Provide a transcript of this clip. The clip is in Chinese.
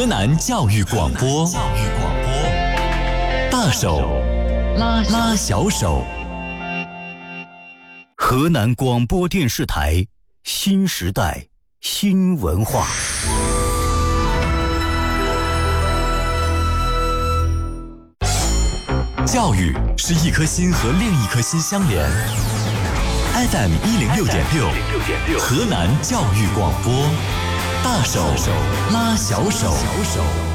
河南教育广播，大手拉小手。河南广播电视台新时代新文化。教育是一颗心和另一颗心相连。FM 106.6，河南教育广播，大手拉小手。